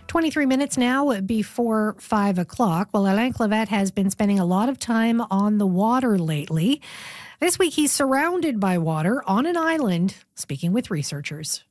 23 minutes now before 5 o'clock. Well, Alain Clavette has been spending a lot of time on the water lately. This week, he's surrounded by water on an island, speaking with researchers.